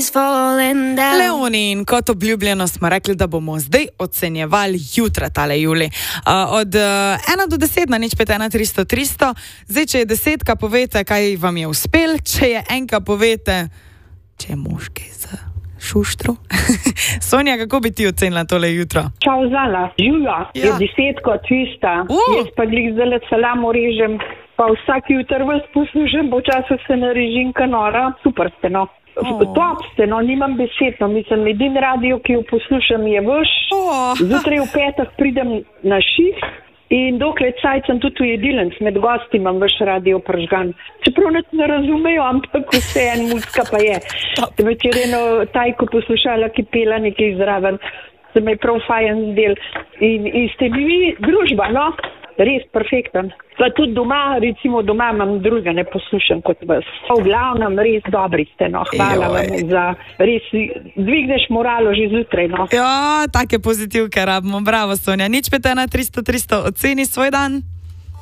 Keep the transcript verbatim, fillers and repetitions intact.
Leonin, kot obljubljeno smo rekli, da bomo zdaj ocenjevali jutra tale Juli. Uh, od uh, ena do deset na nič pet ena tristo tristo. Zdaj, če je desetka, povete, kaj vam je uspel. Če je enka, povete, če je moški za šuštru. Sonja, kako bi ti ocenila tole jutro? Čau, Zala. Živja, ja. Je desetko, tvista. Uh. Jaz pa glih zdaj salamo režem, pa vsak jutr vas poslušam, počasno se narežim kanora. Super ste, no. Oh. Top ste, no, nimam besed, no, mislim, edin radio, ki jo poslušam, je vaš. Oh. Zjutraj v petah pridem na šiht in dokler cajt sem tudi v jedilnic, med gosti imam vaš radio pržgan. Čeprav ne razumejo, ampak vse en muska pa je. Večer eno tajko poslušala, ki pela nekaj zraven, se me je prav fajen del. In, in ste mi družba, no, res perfekten. Pa tudi doma, recimo doma imam druga, ne poslušam kot vas. V glavnem res dobri ste, no, hvala Joj. Vam za res, dvigneš moralo že zjutraj, no. Ja, take pozitivke rabimo, bravo Sonja. Nič pet ena tristo tristo, oceni svoj dan.